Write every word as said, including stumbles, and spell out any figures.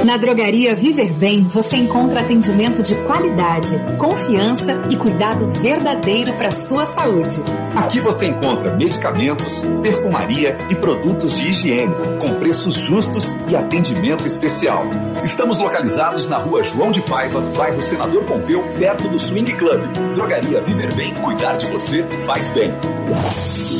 Na Drogaria Viver Bem, você encontra atendimento de qualidade, confiança e cuidado verdadeiro para sua saúde. Aqui você encontra medicamentos, perfumaria e produtos de higiene, com preços justos e atendimento especial. Estamos localizados na rua João de Paiva, bairro Senador Pompeu, perto do Swing Club. Drogaria Viver Bem, cuidar de você faz bem.